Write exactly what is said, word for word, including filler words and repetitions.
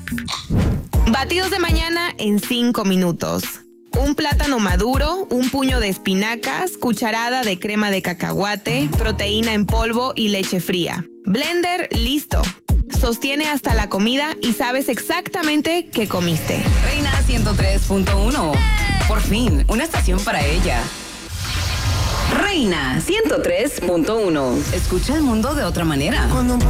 Batidos de mañana en cinco minutos. Un plátano maduro, un puño de espinacas, cucharada de crema de cacahuate, proteína en polvo y leche fría. Blender, listo. Sostiene hasta la comida y sabes exactamente qué comiste. Reina ciento tres punto uno. Por fin, una estación para ella. Reina ciento tres punto uno. Escucha el mundo de otra manera.